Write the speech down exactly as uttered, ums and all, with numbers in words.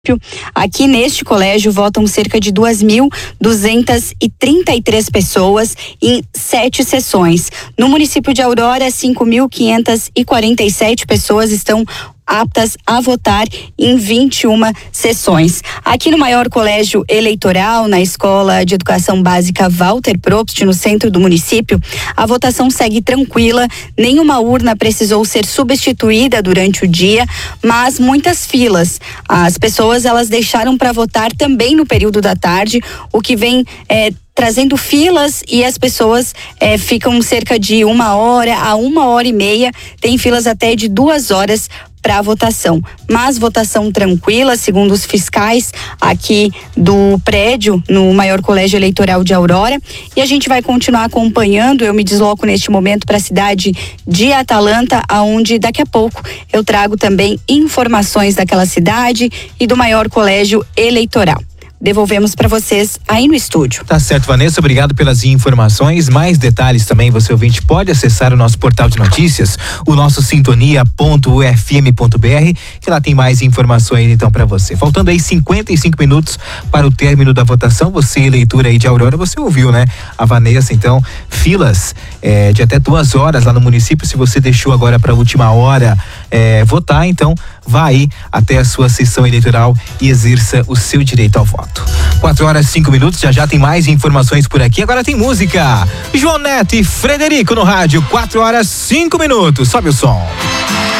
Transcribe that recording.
Aqui neste colégio votam cerca de duas mil duzentas e trinta e três pessoas em sete sessões. No município de Aurora, cinco mil quinhentas e quarenta e sete pessoas estão aptas a votar em vinte e uma sessões. Aqui no maior colégio eleitoral, na Escola de Educação Básica Walter Probst, no centro do município, a votação segue tranquila, nenhuma urna precisou ser substituída durante o dia, mas muitas filas. As pessoas, elas deixaram para votar também no período da tarde, o que vem é, trazendo filas, e as pessoas eh, ficam cerca de uma hora a uma hora e meia, tem filas até de duas horas para a votação, mas votação tranquila, segundo os fiscais aqui do prédio, no maior colégio eleitoral de Aurora, e a gente vai continuar acompanhando. Eu me desloco neste momento para a cidade de Atalanta, aonde daqui a pouco eu trago também informações daquela cidade e do maior colégio eleitoral. Devolvemos para vocês aí no estúdio. Tá certo, Vanessa, obrigado pelas informações. Mais detalhes também, você ouvinte pode acessar o nosso portal de notícias, o nosso sintonia ponto u f m ponto b r, que lá tem mais informações então para você. Faltando aí cinquenta e cinco minutos para o término da votação, você, eleitor aí de Aurora, você ouviu, né? A Vanessa, então, filas é, de até duas horas lá no município. Se você deixou agora para a última hora é, votar, então vá aí até a sua sessão eleitoral e exerça o seu direito ao voto. quatro horas e cinco minutos, já já tem mais informações por aqui. Agora tem música. João Neto e Frederico no rádio, quatro horas e cinco minutos. Sobe o som.